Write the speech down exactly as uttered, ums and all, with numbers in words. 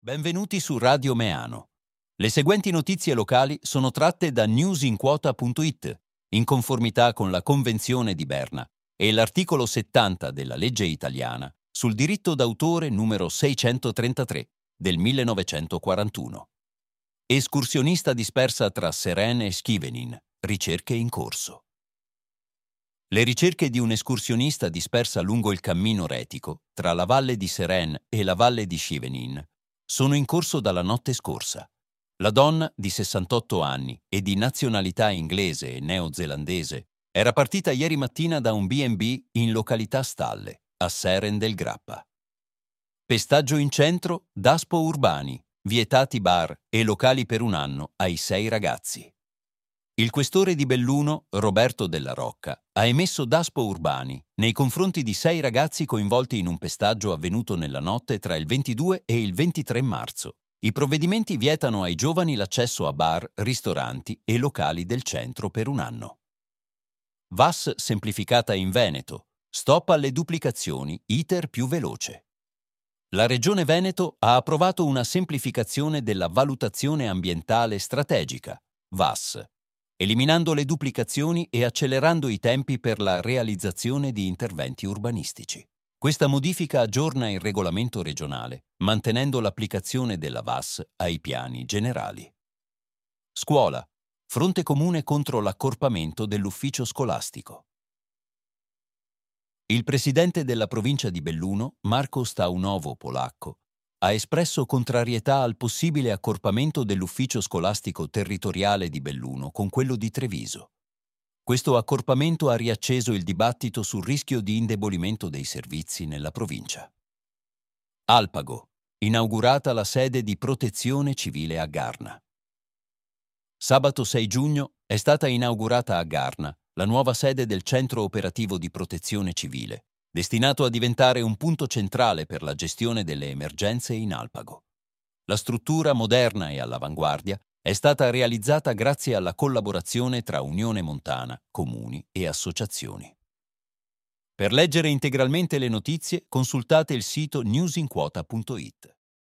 Benvenuti su Radio Meano. Le seguenti notizie locali sono tratte da newsinquota punto it, in conformità con la Convenzione di Berna e l'articolo settanta della legge italiana sul diritto d'autore numero seicentotrentatré del millenovecentoquarantuno. Escursionista dispersa tra Seren e Scheveningen, ricerche in corso. Le ricerche di un escursionista dispersa lungo il cammino retico tra la valle di Seren e la valle di Scheveningen sono in corso dalla notte scorsa. La donna, di sessantotto anni e di nazionalità inglese e neozelandese, era partita ieri mattina da un bi e bi in località Stalle, a Seren del Grappa. Pestaggio in centro, daspo urbani, vietati bar e locali per un anno ai sei ragazzi. Il questore di Belluno, Roberto Della Rocca, ha emesso daspo urbani nei confronti di sei ragazzi coinvolti in un pestaggio avvenuto nella notte tra il ventidue e il ventitré marzo. I provvedimenti vietano ai giovani l'accesso a bar, ristoranti e locali del centro per un anno. V A S semplificata in Veneto. Stop alle duplicazioni, iter più veloce. La Regione Veneto ha approvato una semplificazione della valutazione ambientale strategica, V A S, eliminando le duplicazioni e accelerando i tempi per la realizzazione di interventi urbanistici. Questa modifica aggiorna il regolamento regionale, mantenendo l'applicazione della V A S ai piani generali. Scuola. Fronte comune contro l'accorpamento dell'ufficio scolastico. Il presidente della provincia di Belluno, Marco Staunovo Polacco, ha espresso contrarietà al possibile accorpamento dell'ufficio scolastico territoriale di Belluno con quello di Treviso. Questo accorpamento ha riacceso il dibattito sul rischio di indebolimento dei servizi nella provincia. Alpago. Inaugurata la sede di Protezione Civile a Garna. Sabato sei giugno è stata inaugurata a Garna la nuova sede del Centro Operativo di Protezione Civile, destinato a diventare un punto centrale per la gestione delle emergenze in Alpago. La struttura moderna e all'avanguardia è stata realizzata grazie alla collaborazione tra Unione Montana, comuni e associazioni. Per leggere integralmente le notizie, consultate il sito newsinquota punto it.